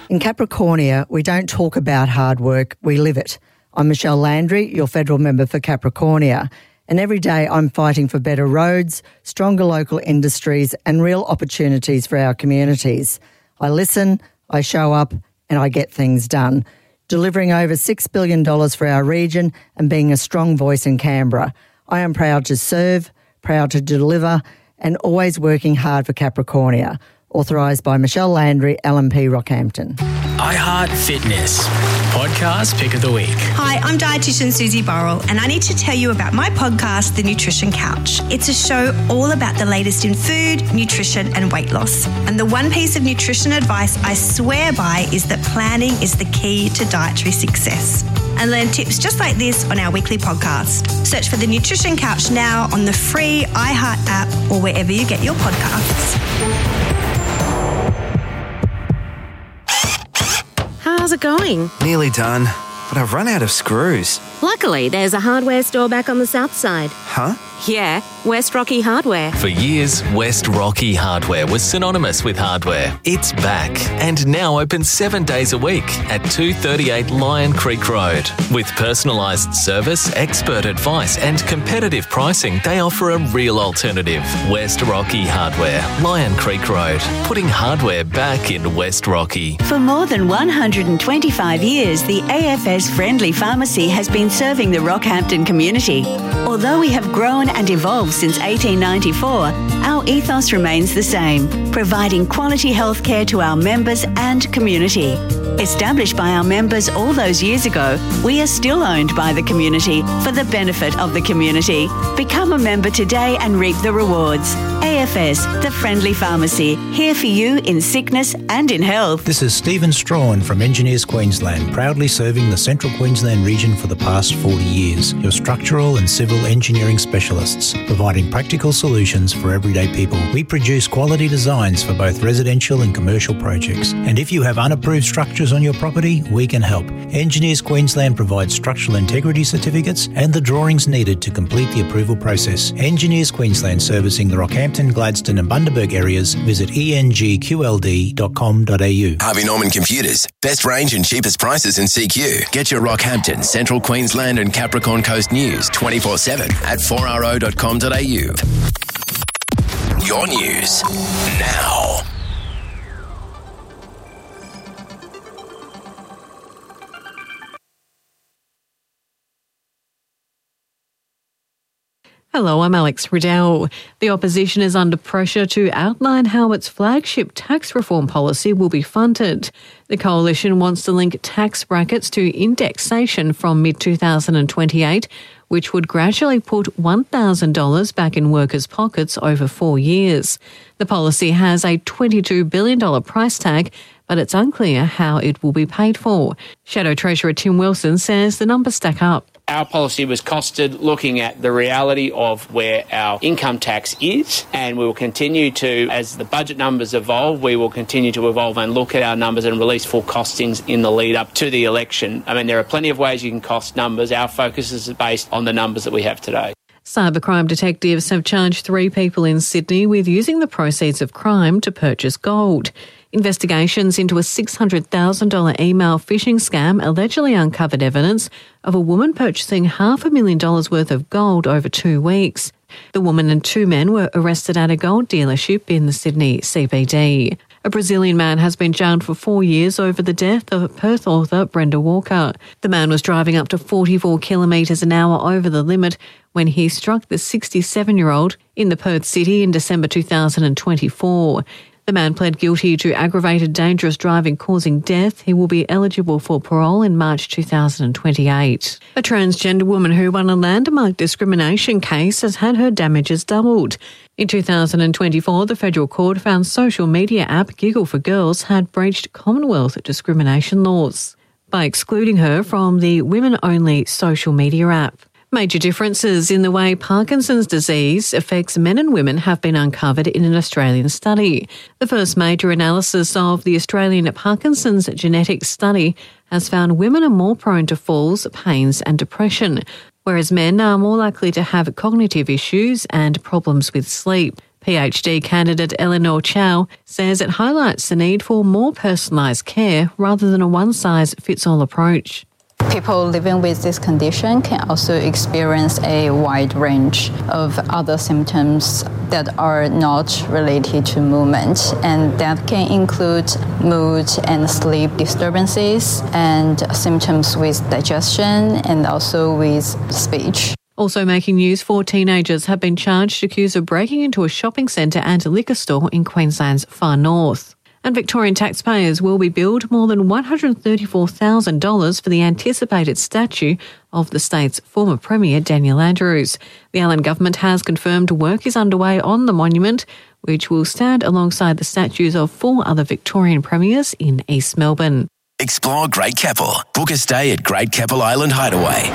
In Capricornia, we don't talk about hard work, we live it. I'm Michelle Landry, your federal member for Capricornia, and every day I'm fighting for better roads, stronger local industries and real opportunities for our communities. I listen, I show up and I get things done, delivering over $6 billion for our region and being a strong voice in Canberra. I am proud to serve, proud to deliver and always working hard for Capricornia. Authorised by Michelle Landry, LNP Rockhampton. iHeart Fitness, podcast pick of the week. Hi, I'm dietitian Susie Burrell, and I need to tell you about my podcast, The Nutrition Couch. It's a show all about the latest in food, nutrition and weight loss. And the one piece of nutrition advice I swear by is that planning is the key to dietary success. And learn tips just like this on our weekly podcast. Search for The Nutrition Couch now on the free iHeart app or wherever you get your podcasts. How's it going? Nearly done, but I've run out of screws. Luckily, there's a hardware store back on the south side. Huh? Yeah, West Rocky Hardware. For years, West Rocky Hardware was synonymous with hardware. It's back and now open 7 days a week at 238 Lion Creek Road. With personalised service, expert advice and competitive pricing, they offer a real alternative. West Rocky Hardware, Lion Creek Road, putting hardware back in West Rocky. For more than 125 years, the AFS Friendly Pharmacy has been serving the Rockhampton community. Although we have grown and evolved since 1894, our ethos remains the same, providing quality healthcare to our members and community. Established by our members all those years ago, we are still owned by the community for the benefit of the community. Become a member today and reap the rewards. AFS, the Friendly Pharmacy, here for you in sickness and in health. This is Stephen Strawn from Engineers Queensland, proudly serving the Central Queensland region for the past 40 years. Your structural and civil engineering specialists, providing practical solutions for everyday people. We produce quality designs for both residential and commercial projects. And if you have unapproved structures on your property, we can help. Engineers Queensland provides structural integrity certificates and the drawings needed to complete the approval process. Engineers Queensland, servicing the Rockhampton, Gladstone and Bundaberg areas. Visit engqld.com.au. Harvey Norman Computers. Best range and cheapest prices in CQ. Get your Rockhampton, Central Queensland and Capricorn Coast news 24/7 at 4ro.com.au. Your news now. Hello, I'm Alex Riddell. The opposition is under pressure to outline how its flagship tax reform policy will be funded. The coalition wants to link tax brackets to indexation from mid-2028, which would gradually put $1,000 back in workers' pockets over 4 years. The policy has a $22 billion price tag, but it's unclear how it will be paid for. Shadow Treasurer Tim Wilson says the numbers stack up. Our policy was costed looking at the reality of where our income tax is, and we will continue to, as the budget numbers evolve, we will continue to evolve and look at our numbers and release full costings in the lead up to the election. I mean, there are plenty of ways you can cost numbers. Our focus is based on the numbers that we have today. Cybercrime detectives have charged 3 people in Sydney with using the proceeds of crime to purchase gold. Investigations into a $600,000 email phishing scam allegedly uncovered evidence of a woman purchasing $500,000 worth of gold over 2 weeks. The woman and 2 men were arrested at a gold dealership in the Sydney CBD. A Brazilian man has been jailed for 4 years over the death of Perth author Brenda Walker. The man was driving up to 44 kilometres an hour over the limit when he struck the 67-year-old in the Perth city in December 2024. The man pled guilty to aggravated dangerous driving causing death. He will be eligible for parole in March 2028. A transgender woman who won a landmark discrimination case has had her damages doubled. In 2024, the Federal Court found social media app Giggle for Girls had breached Commonwealth discrimination laws by excluding her from the women-only social media app. Major differences in the way Parkinson's disease affects men and women have been uncovered in an Australian study. The first major analysis of the Australian Parkinson's genetics study has found women are more prone to falls, pains and depression, whereas men are more likely to have cognitive issues and problems with sleep. PhD candidate Eleanor Chow says it highlights the need for more personalised care rather than a one-size-fits-all approach. People living with this condition can also experience a wide range of other symptoms that are not related to movement, and that can include mood and sleep disturbances and symptoms with digestion and also with speech. Also making news, 4 teenagers have been charged accused of breaking into a shopping centre and a liquor store in Queensland's far north. And Victorian taxpayers will be billed more than $134,000 for the anticipated statue of the state's former Premier Daniel Andrews. The Allen government has confirmed work is underway on the monument, which will stand alongside the statues of 4 other Victorian premiers in East Melbourne. Explore Great Keppel. Book a stay at Great Keppel Island Hideaway.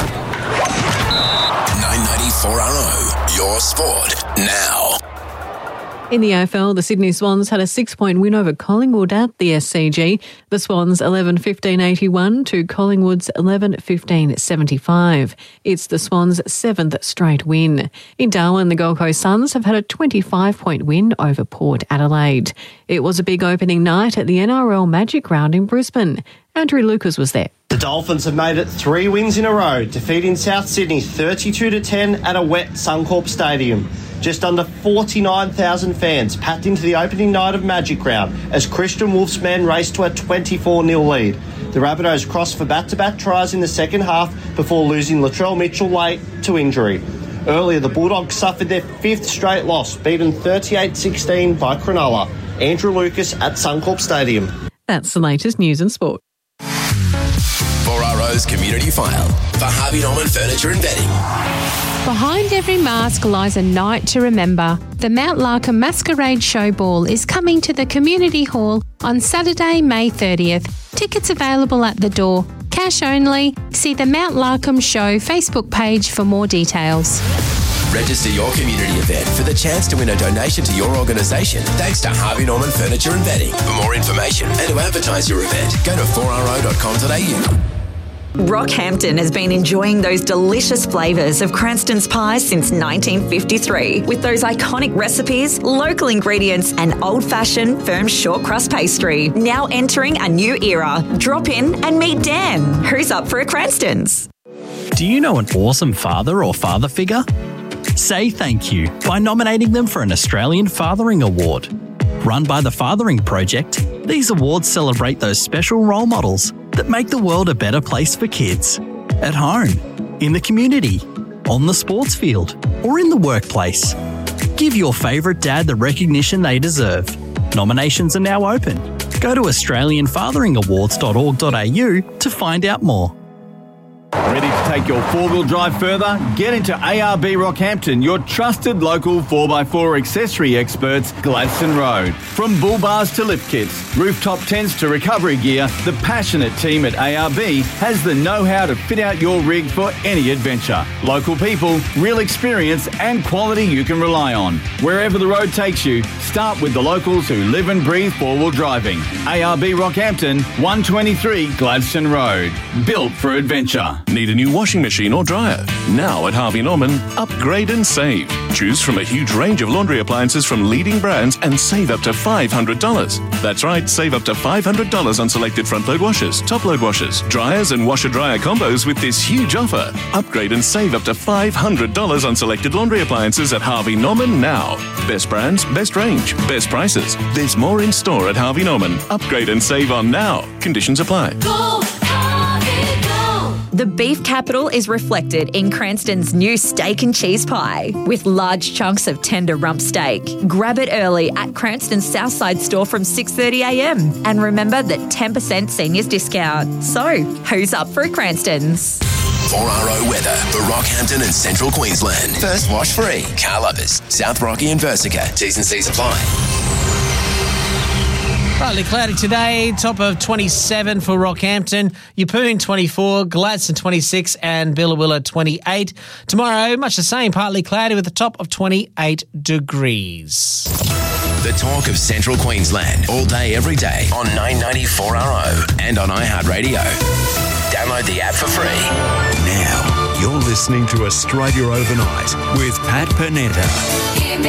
994RO, your sport now. In the AFL, the Sydney Swans had a 6-point win over Collingwood at the SCG. The Swans 11-15-81 to Collingwood's 11-15-75. It's the Swans' 7th straight win. In Darwin, the Gold Coast Suns have had a 25-point win over Port Adelaide. It was a big opening night at the NRL Magic Round in Brisbane. Andrew Lucas was there. The Dolphins have made it 3 wins in a row, defeating South Sydney 32-10 at a wet Suncorp Stadium. Just under 49,000 fans packed into the opening night of Magic Round as Christian Wolf's men raced to a 24-0 lead. The Rabbitohs crossed for back-to-back tries in the second half before losing Latrell Mitchell late to injury. Earlier, the Bulldogs suffered their 5th straight loss, beaten 38-16 by Cronulla. Andrew Lucas at Suncorp Stadium. That's the latest news and sport. 4RO's Community File for Harvey Norman Furniture and Bedding. Behind every mask lies a night to remember. The Mount Larcombe Masquerade Show Ball is coming to the Community Hall on Saturday, May 30th. Tickets available at the door. Cash only. See the Mount Larcombe Show Facebook page for more details. Register your community event for the chance to win a donation to your organisation thanks to Harvey Norman Furniture and Bedding. For more information and to advertise your event, go to 4ro.com.au. Rockhampton has been enjoying those delicious flavours of Cranston's pies since 1953. With those iconic recipes, local ingredients and old-fashioned firm short crust pastry. Now entering a new era. Drop in and meet Dan. Who's up for a Cranston's? Do you know an awesome father or father figure? Say thank you by nominating them for an Australian Fathering Award. Run by the Fathering Project, these awards celebrate those special role models that make the world a better place for kids. At home, in the community, on the sports field, or in the workplace. Give your favourite dad the recognition they deserve. Nominations are now open. Go to australianfatheringawards.org.au to find out more. Ready to take your four-wheel drive further? Get into ARB Rockhampton, your trusted local 4x4 accessory experts, Gladstone Road. From bull bars to lift kits, rooftop tents to recovery gear, the passionate team at ARB has the know-how to fit out your rig for any adventure. Local people, real experience and quality you can rely on. Wherever the road takes you, start with the locals who live and breathe four-wheel driving. ARB Rockhampton, 123 Gladstone Road. Built for adventure. Need a new washing machine or dryer? Now at Harvey Norman, upgrade and save. Choose from a huge range of laundry appliances from leading brands and save up to $500. That's right, save up to $500 on selected front-load washers, top-load washers, dryers and washer-dryer combos with this huge offer. Upgrade and save up to $500 on selected laundry appliances at Harvey Norman now. Best brands, best range, best prices. There's more in store at Harvey Norman. Upgrade and save on now. Conditions apply. Go! The beef capital is reflected in Cranston's new steak and cheese pie with large chunks of tender rump steak. Grab it early at Cranston's Southside store from 6:30am. And remember that 10% seniors discount. So, who's up for a Cranston's? 4RO weather for Rockhampton and Central Queensland. First wash free. Car lovers, South Rocky and Versica. T's and C's apply. Partly cloudy today, top of 27 for Rockhampton, Yeppoon 24, Gladstone 26 and Billawilla 28. Tomorrow, much the same, partly cloudy with a top of 28 degrees. The talk of Central Queensland, all day, every day on 994RO and on iHeartRadio. Download the app for free. Now, you're listening to Australia Overnight with Pat Pernetta.